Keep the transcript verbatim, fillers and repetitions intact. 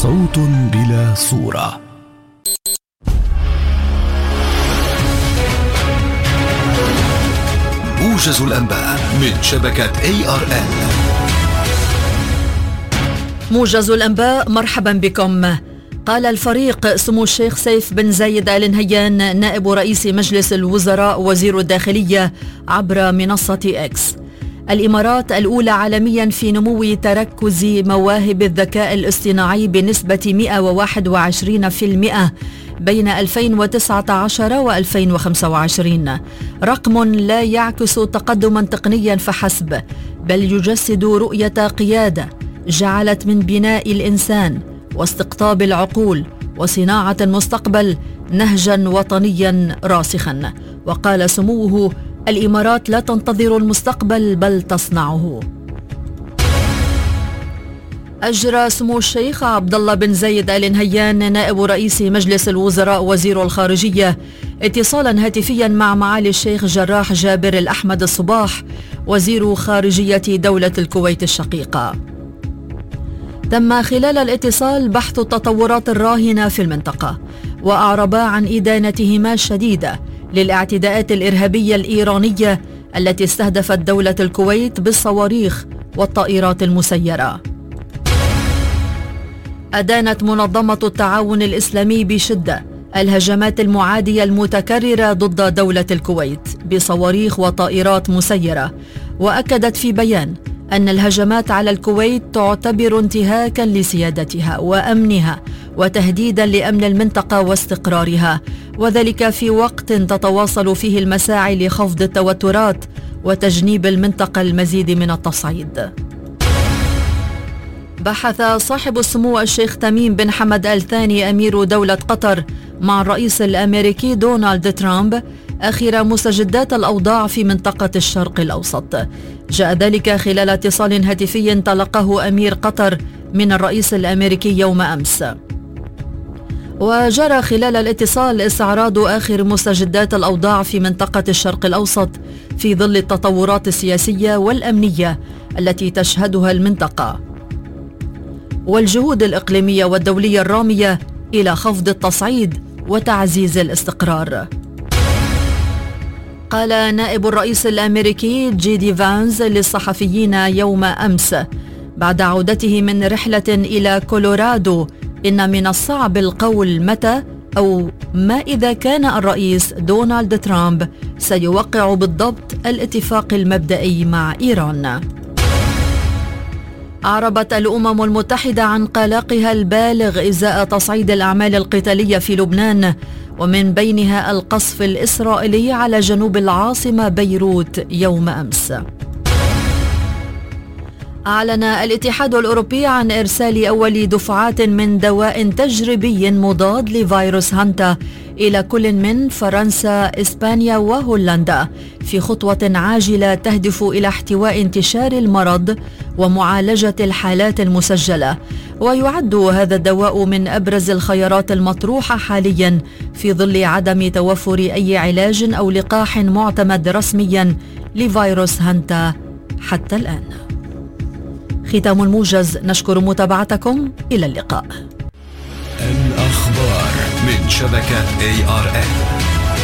صوت بلا صورة. موجز الأنباء من شبكة إيه آر إن. موجز الأنباء، مرحبا بكم. قال الفريق سمو الشيخ سيف بن زايد آل نهيان نائب رئيس مجلس الوزراء وزير الداخلية عبر منصة إكس: الإمارات الأولى عالميا في نمو تركز مواهب الذكاء الاصطناعي بنسبة مئة وواحد وعشرين بالمئة بين ألفين وتسعة عشر وألفين وخمسة وعشرين، رقم لا يعكس تقدما تقنيا فحسب، بل يجسد رؤية قيادة جعلت من بناء الإنسان واستقطاب العقول وصناعة المستقبل نهجا وطنيا راسخا. وقال سموه: الإمارات لا تنتظر المستقبل بل تصنعه. أجرى سمو الشيخ عبد الله بن زايد آل نهيان نائب رئيس مجلس الوزراء وزير الخارجية اتصالا هاتفيا مع معالي الشيخ جراح جابر الأحمد الصباح وزير خارجية دولة الكويت الشقيقة. تم خلال الاتصال بحث التطورات الراهنة في المنطقة، وأعربا عن إدانتهما الشديدة للاعتداءات الإرهابية الإيرانية التي استهدفت دولة الكويت بالصواريخ والطائرات المسيرة. أدانت منظمة التعاون الإسلامي بشدة الهجمات المعادية المتكررة ضد دولة الكويت بصواريخ وطائرات مسيرة، وأكدت في بيان أن الهجمات على الكويت تعتبر انتهاكا لسيادتها وأمنها وتهديدا لأمن المنطقة واستقرارها، وذلك في وقت تتواصل فيه المساعي لخفض التوترات وتجنيب المنطقة المزيد من التصعيد. بحث صاحب السمو الشيخ تميم بن حمد آل ثاني أمير دولة قطر مع الرئيس الأمريكي دونالد ترامب آخر مستجدات الأوضاع في منطقة الشرق الأوسط. جاء ذلك خلال اتصال هاتفي تلقاه أمير قطر من الرئيس الأمريكي يوم أمس، وجرى خلال الاتصال استعراض آخر مستجدات الأوضاع في منطقة الشرق الأوسط في ظل التطورات السياسية والأمنية التي تشهدها المنطقة، والجهود الإقليمية والدولية الرامية إلى خفض التصعيد وتعزيز الاستقرار. قال نائب الرئيس الأمريكي جي دي فانز للصحفيين يوم أمس بعد عودته من رحلة إلى كولورادو: إن من الصعب القول متى أو ما إذا كان الرئيس دونالد ترامب سيوقع بالضبط الاتفاق المبدئي مع إيران. أعربت الأمم المتحدة عن قلقها البالغ إزاء تصعيد الأعمال القتالية في لبنان، ومن بينها القصف الإسرائيلي على جنوب العاصمة بيروت يوم أمس. أعلن الاتحاد الأوروبي عن إرسال أول دفعات من دواء تجريبي مضاد لفيروس هانتا إلى كل من فرنسا، إسبانيا وهولندا، في خطوة عاجلة تهدف إلى احتواء انتشار المرض ومعالجة الحالات المسجلة. ويعد هذا الدواء من أبرز الخيارات المطروحة حاليا في ظل عدم توفر أي علاج أو لقاح معتمد رسميا لفيروس هانتا حتى الآن. ختام الموجز، نشكر متابعتكم، إلى اللقاء. الأخبار من شبكة إيه آر إن.